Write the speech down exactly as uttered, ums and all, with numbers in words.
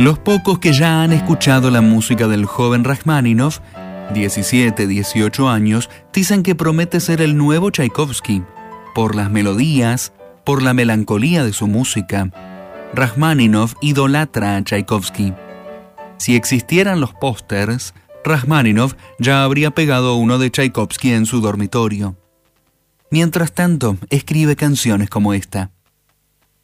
Los pocos que ya han escuchado la música del joven Rajmáninov, diecisiete, dieciocho años, dicen que promete ser el nuevo Tchaikovsky, por las melodías, por la melancolía de su música. Rajmáninov idolatra a Tchaikovsky. Si existieran los pósters, Rajmáninov ya habría pegado uno de Tchaikovsky en su dormitorio. Mientras tanto, escribe canciones como esta.